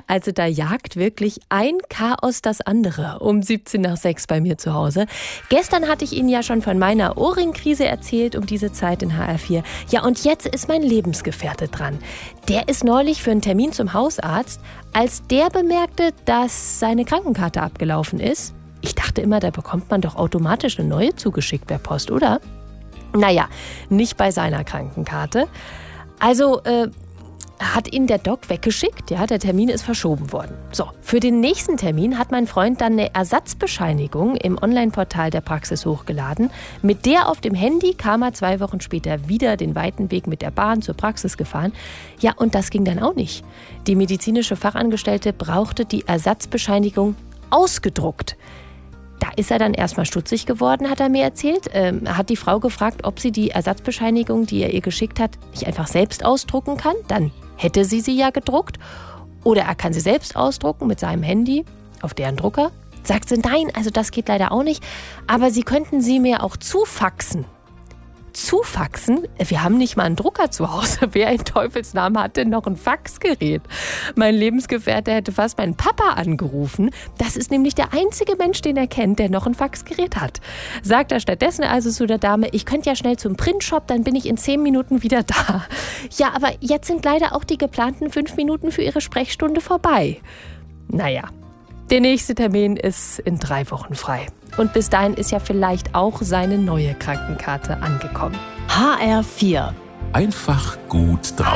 Also da jagt wirklich ein Chaos das andere um 5:17 bei mir zu Hause. Gestern hatte ich Ihnen ja schon von meiner Ohrringkrise erzählt um diese Zeit in HR4. Ja, und jetzt ist mein Lebensgefährte dran. Der ist neulich für einen Termin zum Hausarzt, als der bemerkte, dass seine Krankenkarte abgelaufen ist. Ich dachte immer, da bekommt man doch automatisch eine neue zugeschickt per Post, oder? Naja, nicht bei seiner Krankenkarte. Also hat ihn der Doc weggeschickt, ja, der Termin ist verschoben worden. So, für den nächsten Termin hat mein Freund dann eine Ersatzbescheinigung im Online-Portal der Praxis hochgeladen. Mit der auf dem Handy kam er 2 Wochen später wieder den weiten Weg mit der Bahn zur Praxis gefahren. Ja, und das ging dann auch nicht. Die medizinische Fachangestellte brauchte die Ersatzbescheinigung ausgedruckt. Da ist er dann erstmal stutzig geworden, hat er mir erzählt. Hat die Frau gefragt, ob sie die Ersatzbescheinigung, die er ihr geschickt hat, nicht einfach selbst ausdrucken kann. Dann hätte sie ja gedruckt. Oder er kann sie selbst ausdrucken mit seinem Handy auf deren Drucker. Sagt sie, nein, also das geht leider auch nicht. Aber sie könnten sie mir auch zufaxen. Zufaxen? Wir haben nicht mal einen Drucker zu Hause. Wer in Teufelsnamen hat denn noch ein Faxgerät? Mein Lebensgefährte hätte fast meinen Papa angerufen. Das ist nämlich der einzige Mensch, den er kennt, der noch ein Faxgerät hat. Sagt er stattdessen also zu der Dame, ich könnte ja schnell zum Printshop, dann bin ich in 10 Minuten wieder da. Ja, aber jetzt sind leider auch die geplanten 5 Minuten für Ihre Sprechstunde vorbei. Naja, der nächste Termin ist in 3 Wochen frei. Und bis dahin ist ja vielleicht auch seine neue Krankenkarte angekommen. HR4. Einfach gut drauf.